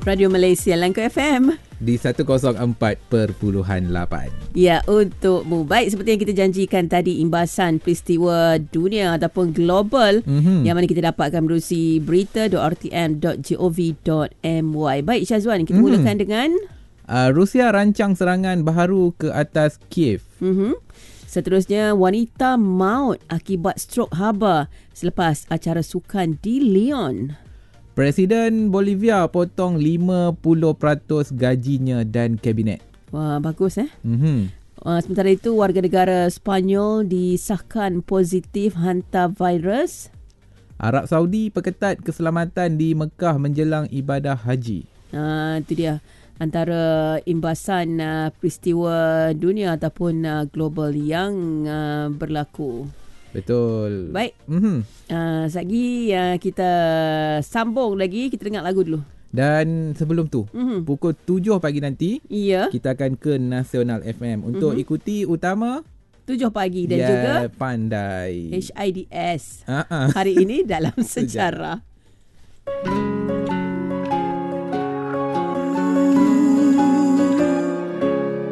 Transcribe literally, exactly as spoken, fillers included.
Radio Malaysia Langko F M di seratus empat perpuluhan lapan. Ya, untukmu. Baik, seperti yang kita janjikan tadi, imbasan peristiwa dunia ataupun global mm-hmm. yang mana kita dapatkan menerusi berita dot r t m dot gov dot m y. Baik, Syazwan, kita mm-hmm. mulakan dengan uh, Rusia rancang serangan baharu ke atas Kiev. Mm-hmm. Seterusnya, wanita maut akibat strok haba selepas acara sukan di Lyon. Presiden Bolivia potong lima puluh peratus gajinya dan kabinet. Wah, bagus eh. Mm-hmm. Uh, sementara itu, warga negara Sepanyol disahkan positif hantavirus. Arab Saudi perketat keselamatan di Mekah menjelang ibadah haji. Uh, itu dia antara imbasan uh, peristiwa dunia ataupun uh, global yang uh, berlaku. Betul. Baik. Mm-hmm. Uh, Sekejap uh, kita sambung lagi. Kita dengar lagu dulu. Dan sebelum tu, mm-hmm. pukul tujuh pagi nanti, yeah. kita akan ke Nasional F M untuk mm-hmm. ikuti utama tujuh pagi dan yeah, juga Pandai H I D S. uh-uh. Hari ini dalam sejarah.